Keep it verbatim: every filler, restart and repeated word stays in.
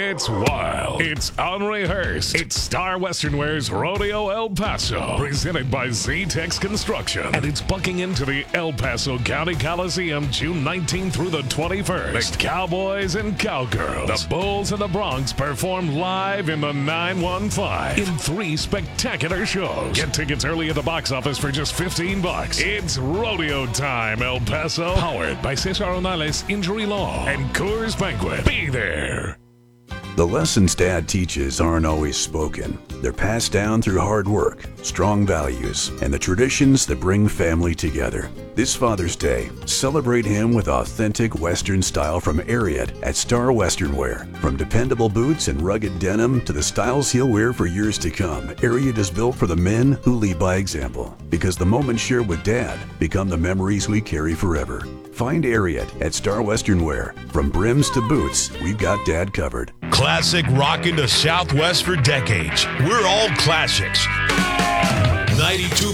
It's wild. It's unrehearsed. It's Star Western Wear's Rodeo El Paso, presented by Z-Tex Construction. And it's bucking into the El Paso County Coliseum June nineteenth through the twenty-first. The Cowboys and Cowgirls, the Bulls and the Bronx perform live in the nine one five in three spectacular shows. Get tickets early at the box office for just fifteen bucks. It's rodeo time, El Paso. Powered by Cesar Onales Injury Law and Coors Banquet. Be there. The lessons Dad teaches aren't always spoken. They're passed down through hard work, strong values, and the traditions that bring family together. This Father's Day, celebrate him with authentic Western style from Ariat at Star Western Wear. From dependable boots and rugged denim to the styles he'll wear for years to come, Ariat is built for the men who lead by example. Because the moments shared with Dad become the memories we carry forever. Find Ariat at Star Western Wear. From brims to boots, we've got Dad covered. Classic rockin' the Southwest for decades. We're all classics. ninety-two